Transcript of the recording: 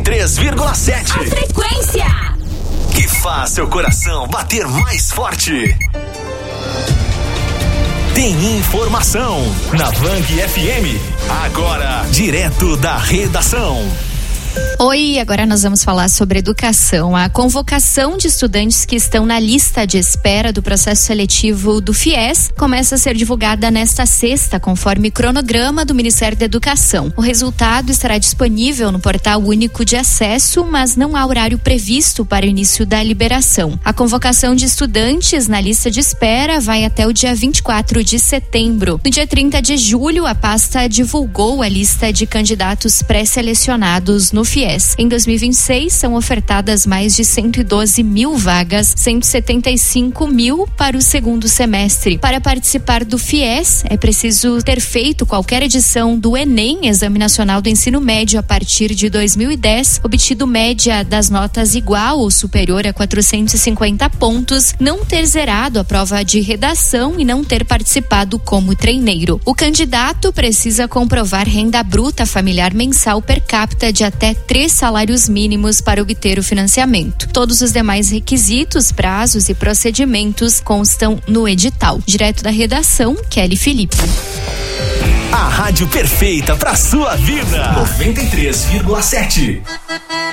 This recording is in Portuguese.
93,7. A frequência que faz seu coração bater mais forte. Tem informação na Vang FM. Agora, direto da redação. Oi, agora nós vamos falar sobre educação. A convocação de estudantes que estão na lista de espera do processo seletivo do FIES começa a ser divulgada nesta sexta, conforme cronograma do Ministério da Educação. O resultado estará disponível no Portal Único de Acesso, mas não há horário previsto para o início da liberação. A convocação de estudantes na lista de espera vai até o dia 24 de setembro. No dia 30 de julho, a pasta divulgou a lista de candidatos pré-selecionados no FIES. Em 2026, são ofertadas mais de 112 mil vagas, 175 mil para o segundo semestre. Para participar do FIES, é preciso ter feito qualquer edição do Enem, Exame Nacional do Ensino Médio, a partir de 2010, obtido média das notas igual ou superior a 450 pontos, não ter zerado a prova de redação e não ter participado como treineiro. O candidato precisa comprovar renda bruta familiar mensal per capita de até 3 salários mínimos para obter o financiamento. Todos os demais requisitos, prazos e procedimentos constam no edital. Direto da redação, Kelly Felipe. A rádio perfeita para sua vida. 93,7.